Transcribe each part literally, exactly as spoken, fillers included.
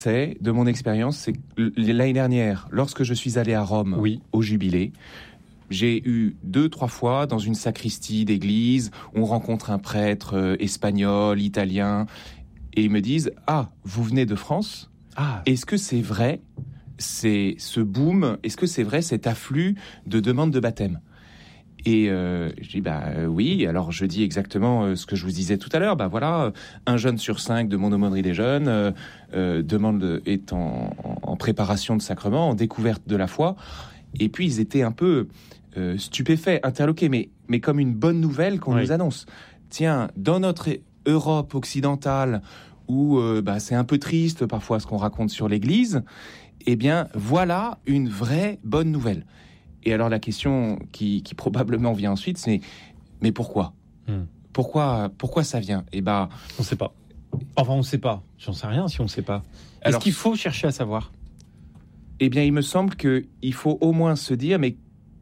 C'est, de mon expérience, c'est que l'année dernière, lorsque je suis allé à Rome, oui. au Jubilé, j'ai eu deux, trois fois dans une sacristie d'église, on rencontre un prêtre euh, espagnol, italien, et ils me disent « Ah, vous venez de France ? Ah. Est-ce que c'est vrai, c'est ce boom, est-ce que c'est vrai cet afflux de demandes de baptême ?» Et euh, je dis bah euh, oui. Alors je dis exactement euh, ce que je vous disais tout à l'heure. Bah voilà, euh, un jeune sur cinq de mon aumônerie des jeunes euh, euh, demande de, est en, en préparation de sacrement, en découverte de la foi. Et puis ils étaient un peu euh, stupéfaits, interloqués, mais mais comme une bonne nouvelle qu'on oui. nous annonce. Tiens, dans notre Europe occidentale où euh, bah c'est un peu triste parfois ce qu'on raconte sur l'Église, eh bien voilà une vraie bonne nouvelle. Et alors la question qui, qui probablement vient ensuite, c'est mais pourquoi hmm. Pourquoi pourquoi ça vient ? Eh ben, on ne sait pas. Enfin, on ne sait pas. J'en sais rien si on ne sait pas. Est-ce alors, qu'il faut chercher à savoir ? Eh bien, il me semble que il faut au moins se dire, mais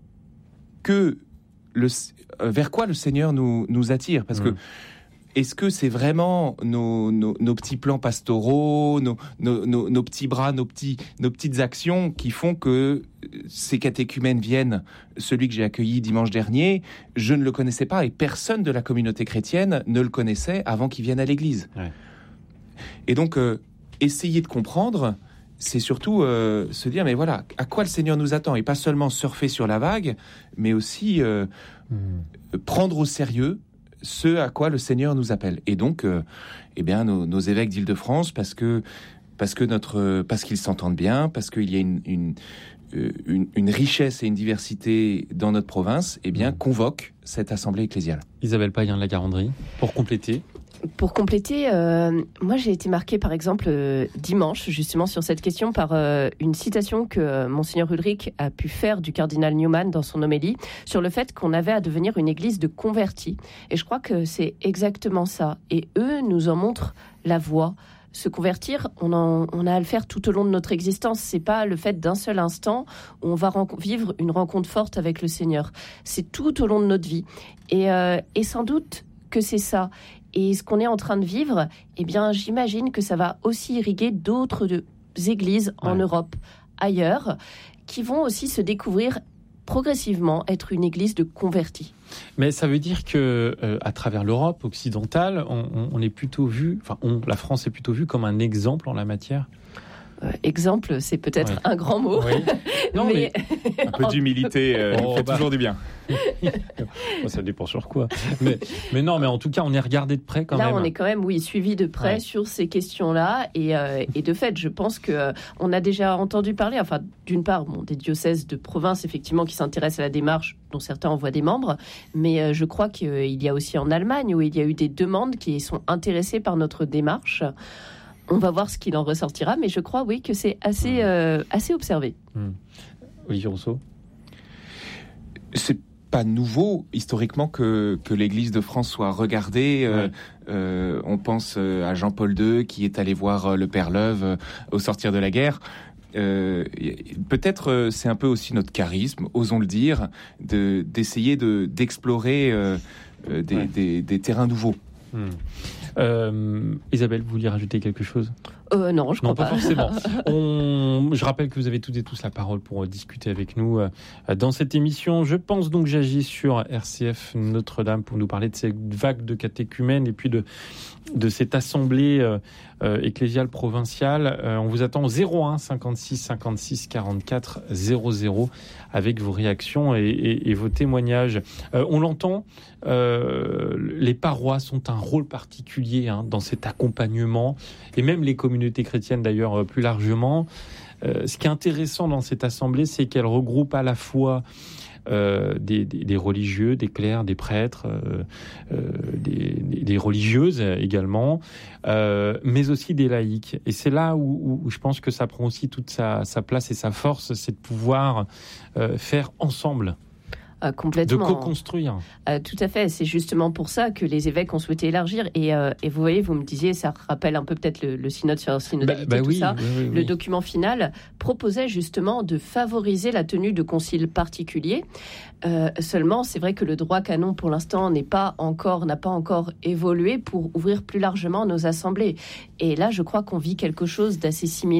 que le vers quoi le Seigneur nous nous attire, parce hmm. que est-ce que c'est vraiment nos, nos, nos petits plans pastoraux, nos, nos, nos, nos petits bras, nos, petits, nos petites actions qui font que ces catéchumènes viennent ? Celui que j'ai accueilli dimanche dernier, je ne le connaissais pas et personne de la communauté chrétienne ne le connaissait avant qu'il vienne à l'église. Ouais. Et donc, euh, essayer de comprendre, c'est surtout euh, se dire, mais voilà, à quoi le Seigneur nous attend ? Et pas seulement surfer sur la vague, mais aussi euh, mmh. prendre au sérieux ce à quoi le Seigneur nous appelle. Et donc, euh, eh bien, nos, nos évêques d'Île-de-France, parce que, parce que notre, parce qu'ils s'entendent bien, parce qu'il y a une, une, une, une richesse et une diversité dans notre province, eh bien, convoquent cette assemblée ecclésiale. Isabelle Payen de la Garandrie, pour compléter. Pour compléter, euh, moi j'ai été marquée par exemple euh, dimanche justement sur cette question par euh, une citation que euh, Monseigneur Ulrich a pu faire du cardinal Newman dans son homélie sur le fait qu'on avait à devenir une église de convertis. Et je crois que c'est exactement ça. Et eux nous en montrent la voie. Se convertir, on, en, on a à le faire tout au long de notre existence. C'est pas le fait d'un seul instant où on va renco- vivre une rencontre forte avec le Seigneur. C'est tout au long de notre vie. Et, euh, et sans doute que c'est ça. Et ce qu'on est en train de vivre, eh bien, j'imagine que ça va aussi irriguer d'autres de, églises en ouais. Europe, ailleurs, qui vont aussi se découvrir progressivement être une église de convertis. Mais ça veut dire que euh, à travers l'Europe occidentale, on, on, on est plutôt vu, enfin, on, la France est plutôt vue comme un exemple en la matière. Euh, exemple, c'est peut-être oui. un grand mot. Oui. Non, mais... mais... un peu d'humilité euh, oh, fait bah... toujours du bien. Ça dépend sur quoi. Mais, mais non, mais en tout cas, on est regardé de près quand Là, même. Là, on est quand même, oui, suivi de près ouais. sur ces questions-là. Et, euh, et de fait, je pense que euh, on a déjà entendu parler, enfin, d'une part, bon, des diocèses de province, effectivement, qui s'intéressent à la démarche, dont certains envoient des membres. Mais euh, je crois qu'il euh, y a aussi en Allemagne, où il y a eu des demandes qui sont intéressées par notre démarche. On va voir ce qu'il en ressortira, mais je crois, oui, que c'est assez, euh, assez observé. Mmh. Olivier Rousseau ? C'est pas nouveau, historiquement, que, que l'Église de France soit regardée. Ouais. Euh, euh, on pense à Jean-Paul deux, qui est allé voir le Père Leuve euh, au sortir de la guerre. Euh, peut-être euh, c'est un peu aussi notre charisme, osons le dire, de, d'essayer de, d'explorer euh, euh, des, ouais. des, des terrains nouveaux. Mmh. Euh, Isabelle, vous vouliez rajouter quelque chose ? euh, Non, je crois non, pas. pas. forcément. On... Je rappelle que vous avez toutes et tous la parole pour discuter avec nous euh, dans cette émission. Je pense donc j'agis sur R C F Notre-Dame pour nous parler de cette vague de catéchumènes et puis de, de cette assemblée euh, euh, ecclésiale provinciale. Euh, on vous attend au zéro un cinquante-six cinquante-six quarante-quatre zéro zéro avec vos réactions et, et, et vos témoignages. Euh, on l'entend, euh, les paroisses ont un rôle particulier hein, dans cet accompagnement et même les communautés chrétiennes d'ailleurs plus largement. Euh, ce qui est intéressant dans cette assemblée, c'est qu'elle regroupe à la fois euh, des, des, des religieux, des clercs, des prêtres, euh, euh, des, des religieuses également, euh, mais aussi des laïcs. Et c'est là où, où je pense que ça prend aussi toute sa, sa place et sa force, c'est de pouvoir euh, faire ensemble. Ah, complètement. De co-construire. Euh, tout à fait. C'est justement pour ça que les évêques ont souhaité élargir. Et, euh, et vous voyez, vous me disiez, ça rappelle un peu peut-être le, le synode sur la synodalité, bah, bah tout oui, ça. Oui, oui, le oui. document final proposait justement de favoriser la tenue de conciles particuliers. Euh, seulement, c'est vrai que le droit canon, pour l'instant, n'est pas encore, n'a pas encore évolué pour ouvrir plus largement nos assemblées. Et là, je crois qu'on vit quelque chose d'assez similaire